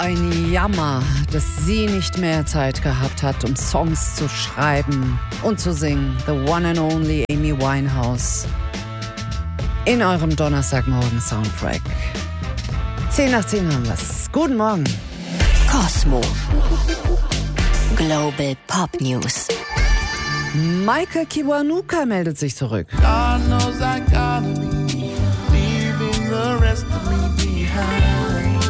ein Jammer, dass sie nicht mehr Zeit gehabt hat, um Songs zu schreiben und zu singen. The one and only Amy Winehouse. In eurem Donnerstagmorgen-Soundtrack. 10 nach 10 haben wir's. Guten Morgen. Kosmo. Global Pop News. Michael Kiwanuka meldet sich zurück. God knows I gotta be leaving the rest of me behind,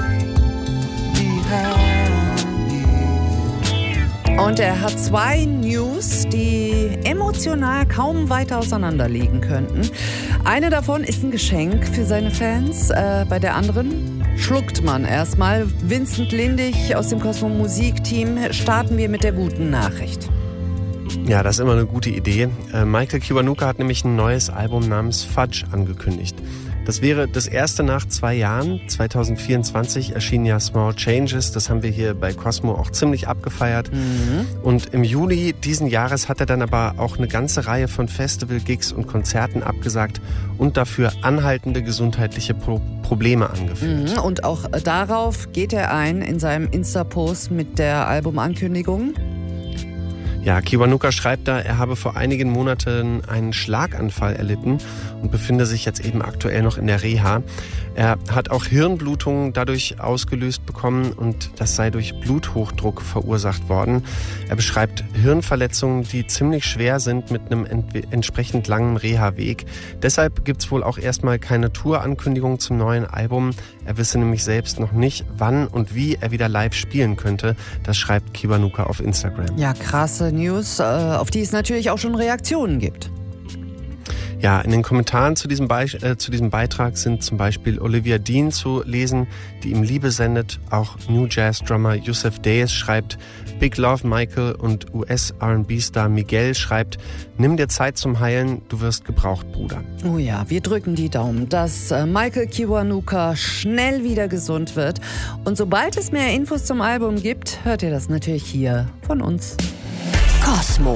yeah. Und er hat 2 News, die emotional kaum weiter auseinander liegen könnten. Eine davon ist ein Geschenk für seine Fans. Bei der anderen schluckt man erstmal. Vincent Lindig aus dem Kosmo Musikteam starten wir mit der guten Nachricht. Ja, das ist immer eine gute Idee. Michael Kiwanuka hat nämlich ein neues Album namens Fudge angekündigt. Das wäre das erste nach 2 Jahren. 2024 erschien ja Small Changes. Das haben wir hier bei Kosmo auch ziemlich abgefeiert. Und im Juli diesen Jahres hat er dann aber auch eine ganze Reihe von Festival-Gigs und Konzerten abgesagt und dafür anhaltende gesundheitliche Probleme angeführt. Und auch darauf geht er ein in seinem Insta-Post mit der Albumankündigung. Ja, Kiwanuka schreibt da, er habe vor einigen Monaten einen Schlaganfall erlitten und befinde sich jetzt eben aktuell noch in der Reha. Er hat auch Hirnblutungen dadurch ausgelöst bekommen und das sei durch Bluthochdruck verursacht worden. Er beschreibt Hirnverletzungen, die ziemlich schwer sind mit einem entsprechend langen Reha-Weg. Deshalb gibt's wohl auch erstmal keine Tour-Ankündigung zum neuen Album. Er wisse nämlich selbst noch nicht, wann und wie er wieder live spielen könnte. Das schreibt Kiwanuka auf Instagram. Ja, krasse News, auf die es natürlich auch schon Reaktionen gibt. Ja, in den Kommentaren zu diesem Beitrag sind zum Beispiel Olivia Dean zu lesen, die ihm Liebe sendet. Auch New Jazz-Drummer Yusuf Days schreibt, Big Love Michael, und US-R&B-Star Miguel schreibt, nimm dir Zeit zum Heilen, du wirst gebraucht, Bruder. Oh ja, wir drücken die Daumen, dass Michael Kiwanuka schnell wieder gesund wird. Und sobald es mehr Infos zum Album gibt, hört ihr das natürlich hier von uns. Kosmo.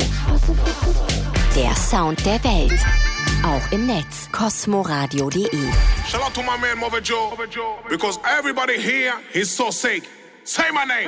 Der Sound der Welt. Auch im Netz. kosmoradio.de. Shout out to my man Mother Joe, because everybody here is so sick. Say my name.